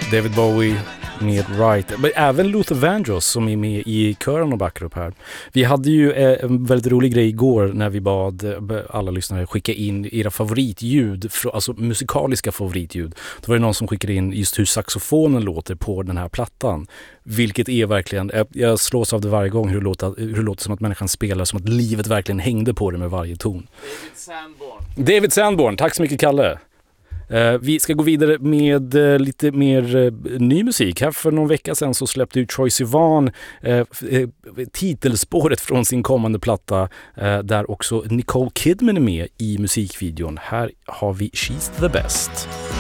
David Bowie med Right. Men även Luther Vandross som är med i kören och backar upp här. Vi hade ju en väldigt rolig grej igår när vi bad alla lyssnare skicka in era favoritljud, alltså musikaliska favoritljud. Då var det någon som skickade in just hur saxofonen låter på den här plattan. Vilket är verkligen, jag slås av det varje gång hur det låter som att människan spelar, som att livet verkligen hängde på det med varje ton. David Sanborn, tack så mycket Kalle. Vi ska gå vidare med lite mer ny musik. Här för någon vecka sedan så släppte ut Troye Sivan titelspåret från sin kommande platta, där också Nicole Kidman är med i musikvideon. Här har vi She's the Best.